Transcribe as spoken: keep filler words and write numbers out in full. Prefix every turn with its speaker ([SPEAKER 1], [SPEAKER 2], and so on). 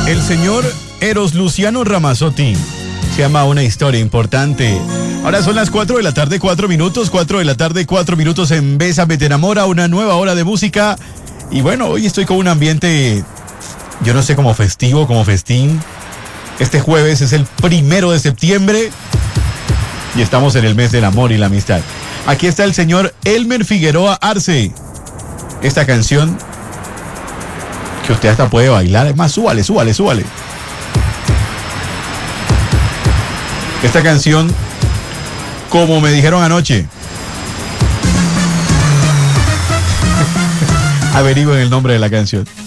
[SPEAKER 1] El señor Eros Luciano Ramazzotti se llama Una historia importante. Ahora son las cuatro de la tarde, cuatro minutos, cuatro de la tarde, cuatro minutos en Bésame te enamora, una nueva hora de música. Y bueno, hoy estoy con un ambiente, yo no sé, como festivo, como festín. Este jueves es el primero de septiembre y estamos en el mes del amor y la amistad. Aquí está el señor Elmer Figueroa Arce. Esta canción que usted hasta puede bailar. Es más, súbale, súbale, súbale. Esta canción, como me dijeron anoche. Averigüen el nombre de la canción.